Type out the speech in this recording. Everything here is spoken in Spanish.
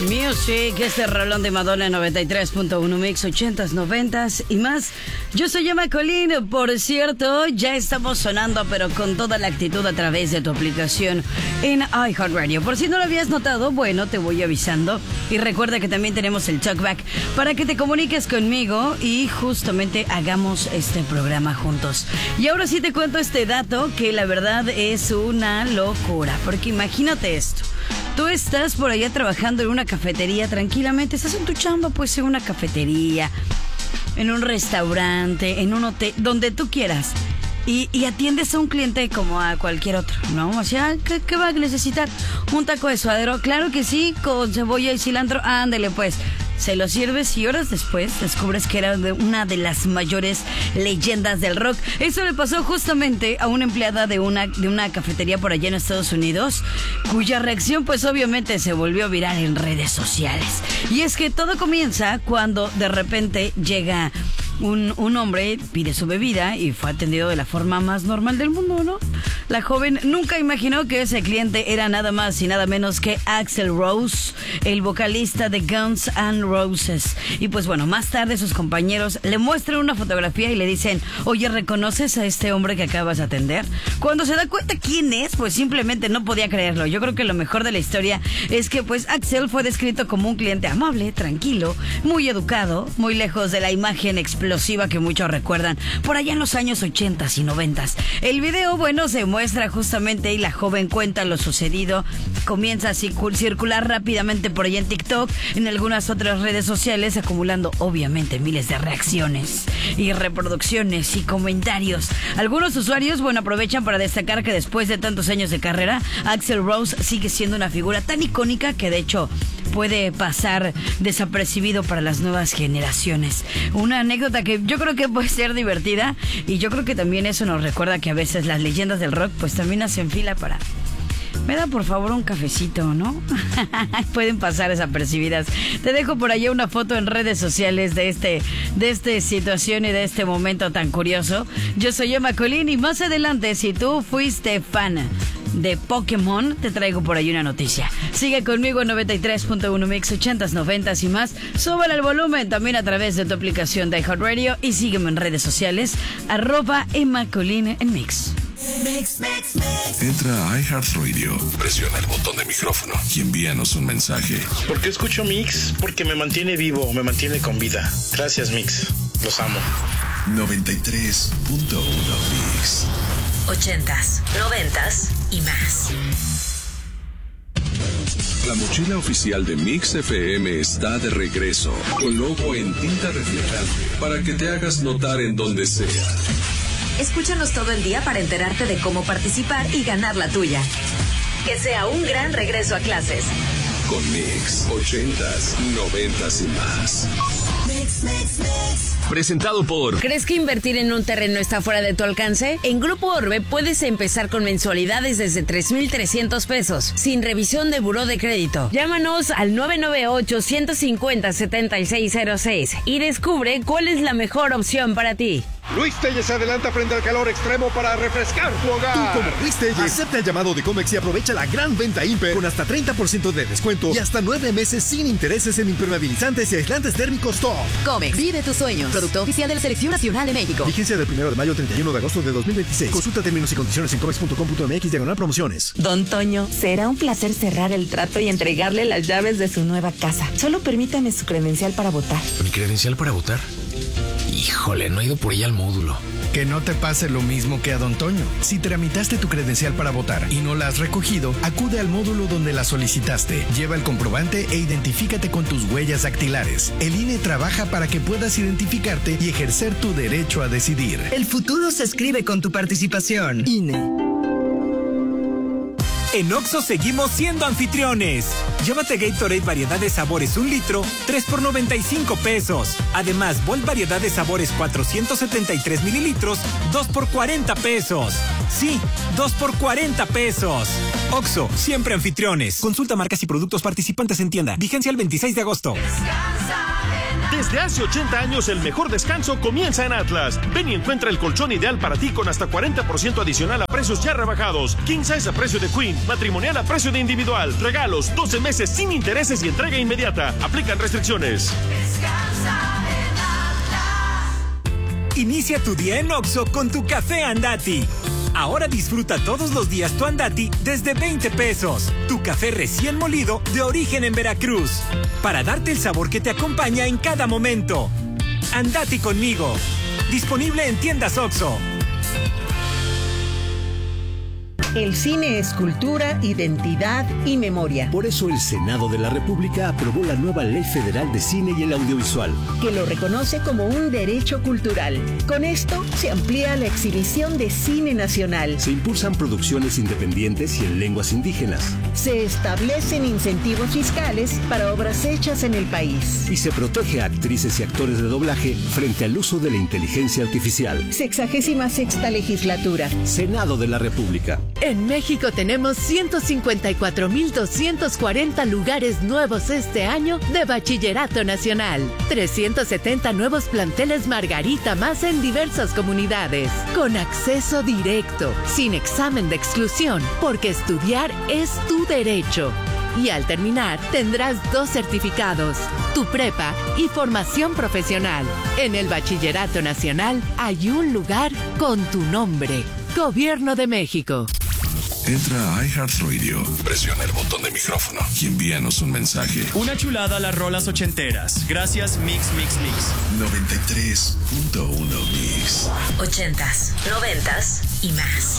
Music, este rolón de Madonna 93.1 Mix 80s, 90s y más. Yo soy Emma Colín, por cierto, ya estamos sonando pero con toda la actitud a través de tu aplicación en iHeartRadio. Por si no lo habías notado, bueno, te voy avisando. Y recuerda que también tenemos el Talkback para que te comuniques conmigo y justamente hagamos este programa juntos. Y ahora sí te cuento este dato que la verdad es una locura, porque imagínate esto. Tú estás por allá trabajando en una cafetería tranquilamente, estás en tu chamba, pues en una cafetería, en un restaurante, en un hotel, donde tú quieras. Y atiendes a un cliente como a cualquier otro, ¿no? O sea, ¿qué va a necesitar? ¿Un taco de suadero? Claro que sí, con cebolla y cilantro, ándele pues. Se lo sirves y horas después descubres que era una de las mayores leyendas del rock. Eso le pasó justamente a una empleada de una cafetería por allá en Estados Unidos, cuya reacción pues obviamente se volvió viral en redes sociales. Y es que todo comienza cuando de repente llega un hombre, pide su bebida y fue atendido de la forma más normal del mundo, ¿no? La joven nunca imaginó que ese cliente era nada más y nada menos que Axl Rose, el vocalista de Guns N' Roses. Y pues bueno, más tarde sus compañeros le muestran una fotografía y le dicen: oye, ¿reconoces a este hombre que acabas de atender? Cuando se da cuenta quién es, pues simplemente no podía creerlo. Yo creo que lo mejor de la historia es que pues Axl fue descrito como un cliente amable, tranquilo, muy educado, muy lejos de la imagen explosiva que muchos recuerdan por allá en los años 80s y 90s. El video, bueno, se muestra justamente y la joven cuenta lo sucedido. Comienza a circular rápidamente por allá en TikTok, en algunas otras redes sociales, acumulando obviamente miles de reacciones y reproducciones y comentarios. Algunos usuarios, bueno, aprovechan para destacar que después de tantos años de carrera, Axl Rose sigue siendo una figura tan icónica que de hecho puede pasar desapercibido para las nuevas generaciones. Una anécdota que yo creo que puede ser divertida y yo creo que también eso nos recuerda que a veces las leyendas del rock pues también hacen fila para... Me da por favor un cafecito, ¿no? Pueden pasar desapercibidas. Te dejo por allá una foto en redes sociales de esta situación y de este momento tan curioso. Yo soy Emma Colín y más adelante, si tú fuiste fan de Pokémon, te traigo por ahí una noticia. Sigue conmigo en 93.1 Mix 80s, 90s y más. Súbale el volumen también a través de tu aplicación de iHeartRadio y sígueme en redes sociales @Emma Colín en Mix. Entra a iHeartRadio, presiona el botón de micrófono y envíanos un mensaje. ¿Por qué escucho Mix? Porque me mantiene vivo, me mantiene con vida. Gracias, Mix. Los amo. 93.1 Mix. 80s, 90s y más. La mochila oficial de Mix FM está de regreso, con logo en tinta reflejante, para que te hagas notar en donde sea. Escúchanos todo el día para enterarte de cómo participar y ganar la tuya. Que sea un gran regreso a clases. Con Mix, 80s, 90s y más. Presentado por... ¿Crees que invertir en un terreno está fuera de tu alcance? En Grupo Orbe puedes empezar con mensualidades desde 3,300 pesos, sin revisión de buró de crédito. Llámanos al 998-150-7606 y descubre cuál es la mejor opción para ti. Luis Telles se adelanta frente al calor extremo para refrescar tu hogar. Tú, como Luis Telles, acepta el llamado de Comex y aprovecha la gran venta Imper con hasta 30% de descuento y hasta 9 meses sin intereses en impermeabilizantes y aislantes térmicos top. Comex, vive tus sueños. Producto oficial de la Selección Nacional de México. Vigencia del 1 de mayo al 31 de agosto de 2026. Consulta términos y condiciones en comex.com.mx/promociones. Don Toño, será un placer cerrar el trato y entregarle las llaves de su nueva casa. Solo permítame su credencial para votar. ¿Mi credencial para votar? Híjole, no he ido por ella al módulo. Que no te pase lo mismo que a Don Toño. Si tramitaste tu credencial para votar y no la has recogido, acude al módulo donde la solicitaste. Lleva el comprobante e identifícate con tus huellas dactilares. El INE trabaja para que puedas identificarte y ejercer tu derecho a decidir. El futuro se escribe con tu participación. INE. En Oxxo seguimos siendo anfitriones. Llévate Gatorade variedad de sabores 1 litro, 3 por 95 pesos. Además, Volt variedad de sabores 473 mililitros, 2 por 40 pesos. Sí, 2 por 40 pesos. Oxxo, siempre anfitriones. Consulta marcas y productos participantes en tienda. Vigencia el 26 de agosto. Descansa en Desde hace 80 años el mejor descanso comienza en Atlas. Ven y encuentra el colchón ideal para ti con hasta 40% adicional a precios ya rebajados. King size a precio de Queen, matrimonial a precio de individual. Regalos, 12 meses sin intereses y entrega inmediata. Aplican restricciones. Descansa en Atlas. Inicia tu día en Oxxo con tu café Andati. Ahora disfruta todos los días tu Andati desde 20 pesos. Tu café recién molido de origen en Veracruz. Para darte el sabor que te acompaña en cada momento. Andati conmigo. Disponible en tiendas Oxxo. El cine es cultura, identidad y memoria. Por eso el Senado de la República aprobó la nueva Ley Federal de Cine y el Audiovisual, que lo reconoce como un derecho cultural. Con esto se amplía la exhibición de cine nacional. Se impulsan producciones independientes y en lenguas indígenas. Se establecen incentivos fiscales para obras hechas en el país. Y se protege a actrices y actores de doblaje frente al uso de la inteligencia artificial. 66ª legislatura. Senado de la República. En México tenemos 154,240 lugares nuevos este año de Bachillerato Nacional. 370 nuevos planteles Margarita más en diversas comunidades. Con acceso directo, sin examen de exclusión, porque estudiar es tu derecho. Y al terminar, tendrás 2 certificados, tu prepa y formación profesional. En el Bachillerato Nacional hay un lugar con tu nombre. Gobierno de México. Entra a iHeartRadio, presiona el botón de micrófono y envíanos un mensaje. Una chulada a las rolas ochenteras. Gracias, Mix. 93.1 Mix. 80s, 90s y más.